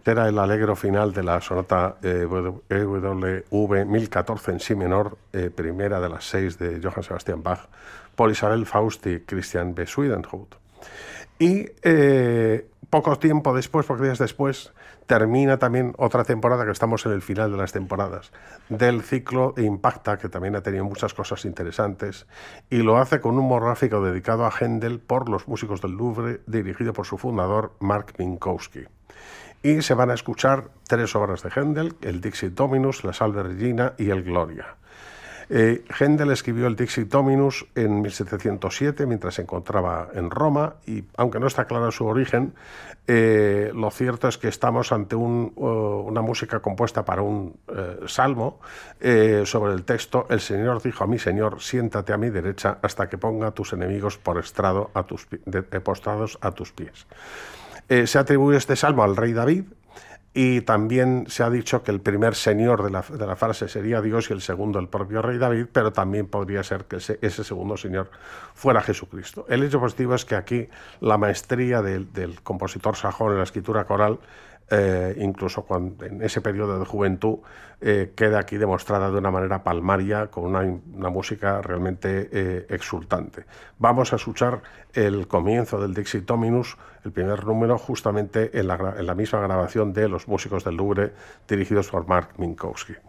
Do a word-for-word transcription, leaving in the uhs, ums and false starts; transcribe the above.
Era el alegro final de la sonata eh, E W V mil catorce en si menor, eh, primera de las seis de Johann Sebastian Bach, por Isabel Faust y Christian Bezuidenhout. Y eh, poco tiempo después, pocos días después, termina también otra temporada, que estamos en el final de las temporadas, del ciclo Impacta, que también ha tenido muchas cosas interesantes, y lo hace con un monográfico dedicado a Händel por los músicos del Louvre, dirigido por su fundador, Mark Minkowski. Y se van a escuchar tres obras de Händel, el Dixit Dominus, la Salve Regina y el Gloria. Eh, Händel escribió el Dixit Dominus en mil setecientos siete mientras se encontraba en Roma, y aunque no está claro su origen, eh, lo cierto es que estamos ante un, uh, una música compuesta para un uh, salmo eh, sobre el texto: el Señor dijo a mi Señor, siéntate a mi derecha hasta que ponga a tus enemigos por estrado a tus, de, de, postrados a tus pies. Eh, se atribuye este salmo al rey David, y también se ha dicho que el primer señor de la, de la frase sería Dios y el segundo el propio rey David, pero también podría ser que ese, ese segundo señor fuera Jesucristo. El hecho positivo es que aquí la maestría del, del compositor sajón en la escritura coral, eh, incluso cuando, en ese periodo de juventud, eh, queda aquí demostrada de una manera palmaria, con una, una música realmente eh, exultante. Vamos a escuchar el comienzo del Dixit Dominus, el primer número, justamente en la, en la misma grabación de los músicos del Louvre, dirigidos por Mark Minkowski.